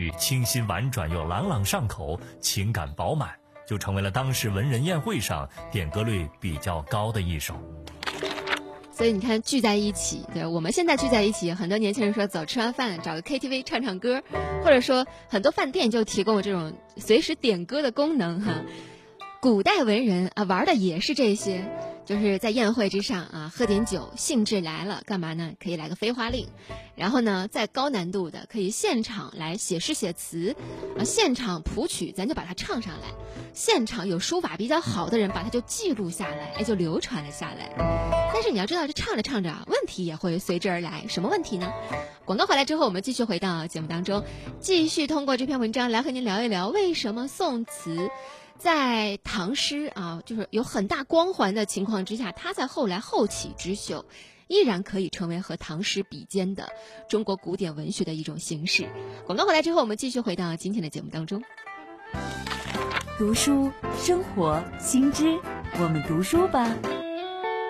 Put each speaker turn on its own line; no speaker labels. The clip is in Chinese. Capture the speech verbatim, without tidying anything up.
语清新婉转又朗朗上口，情感饱满，就成为了当时文人宴会上点歌率比较高的一首。
所以你看，聚在一起，对，我们现在聚在一起，很多年轻人说走，吃完饭找个 K T V 唱唱歌，或者说很多饭店就提供这种随时点歌的功能哈。古代文人啊，玩的也是这些，就是在宴会之上啊，喝点酒，兴致来了，干嘛呢？可以来个飞花令，然后呢，再高难度的可以现场来写诗写词，啊，现场谱曲，咱就把它唱上来，现场有书法比较好的人把它就记录下来，哎，就流传了下来。但是你要知道，这唱着唱着，问题也会随之而来。什么问题呢？广告回来之后，我们继续回到节目当中，继续通过这篇文章来和您聊一聊，为什么宋词在唐诗啊，就是有很大光环的情况之下，它在后来后起之秀，依然可以成为和唐诗比肩的中国古典文学的一种形式。广告回来之后，我们继续回到今天的节目当中。
读书，生活，新知，我们读书吧。